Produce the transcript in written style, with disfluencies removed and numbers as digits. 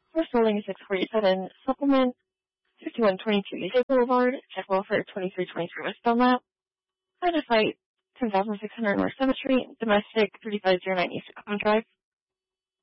First building is 647 Supplement, 5122 East Boulevard, check well for 2323 West Belknap. Find a site, 10,600 North 7th Street, domestic, 3509 East Common Drive.